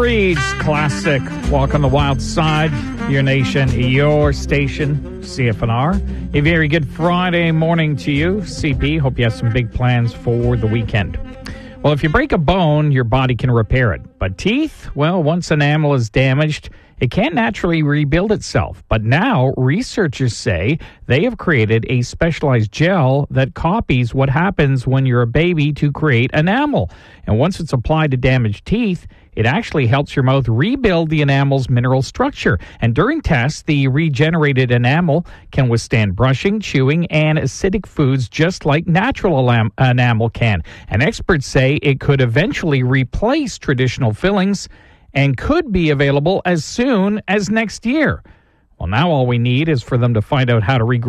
Reed's classic Walk on the Wild Side, your nation, your station, CFNR. A very good Friday morning to you, CP. Hope you have some big plans for the weekend. Well, if you break a bone, your body can repair it. But teeth, well, once enamel is damaged, it can't naturally rebuild itself. But now researchers say they have created a specialized gel that copies what happens when you're a baby to create enamel. And once it's applied to damaged teeth, it actually helps your mouth rebuild the enamel's mineral structure. And during tests, the regenerated enamel can withstand brushing, chewing, and acidic foods just like natural enamel can. And experts say it could eventually replace traditional fillings and could be available as soon as next year. Well, now all we need is for them to find out how to regrow